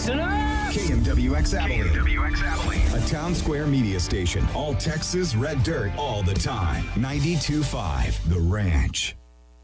Listen up! KMWX Abilene. KMWX Abilene. A town square media station. All Texas red dirt all the time. 92.5 The Ranch.